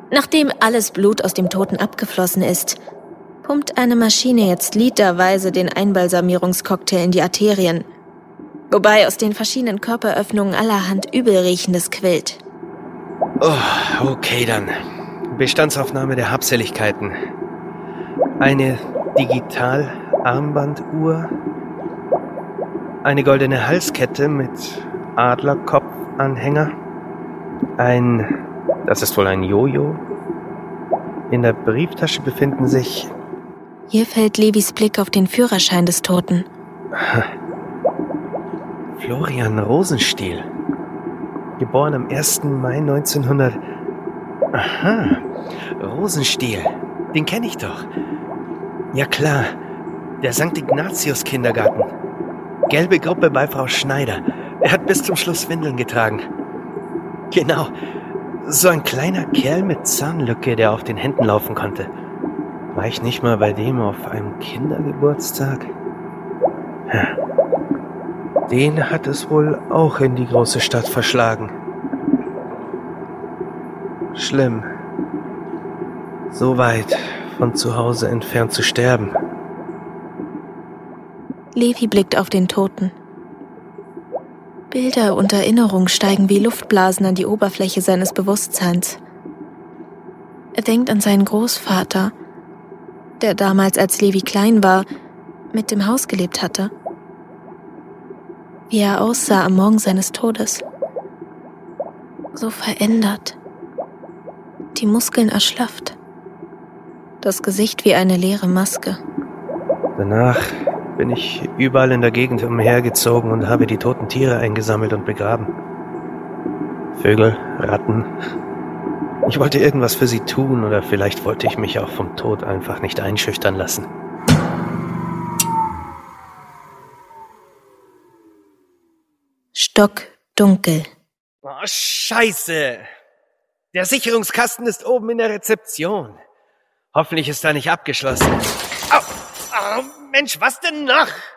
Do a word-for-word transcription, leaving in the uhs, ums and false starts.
Nachdem alles Blut aus dem Toten abgeflossen ist, pumpt eine Maschine jetzt literweise den Einbalsamierungscocktail in die Arterien, wobei aus den verschiedenen Körperöffnungen allerhand Übelriechendes quillt. Oh, okay dann. Bestandsaufnahme der Habseligkeiten. Eine Digital-Armbanduhr, eine goldene Halskette mit Adlerkopfanhänger, ein, das ist wohl ein Jojo. In der Brieftasche befinden sich... Hier fällt Levis Blick auf den Führerschein des Toten. Florian Rosenstiel. Geboren am ersten Mai neunzehnhundert... Aha, Rosenstiel. Den kenne ich doch. Ja klar, der Sankt Ignatius Kindergarten. Gelbe Gruppe bei Frau Schneider. Er hat bis zum Schluss Windeln getragen. Genau, so ein kleiner Kerl mit Zahnlücke, der auf den Händen laufen konnte. War ich nicht mal bei dem auf einem Kindergeburtstag? Den hat es wohl auch in die große Stadt verschlagen. Schlimm. So weit von zu Hause entfernt zu sterben. Levi blickt auf den Toten. Bilder und Erinnerungen steigen wie Luftblasen an die Oberfläche seines Bewusstseins. Er denkt an seinen Großvater, der damals, als Levi klein war, mit dem Haus gelebt hatte. Wie er aussah am Morgen seines Todes. So verändert. Die Muskeln erschlafft. Das Gesicht wie eine leere Maske. Danach bin ich überall in der Gegend umhergezogen und habe die toten Tiere eingesammelt und begraben. Vögel, Ratten. Ich wollte irgendwas für sie tun oder vielleicht wollte ich mich auch vom Tod einfach nicht einschüchtern lassen. Stockdunkel. Oh, Scheiße! Der Sicherungskasten ist oben in der Rezeption. Hoffentlich ist er nicht abgeschlossen. Au! Oh, Mensch, was denn noch?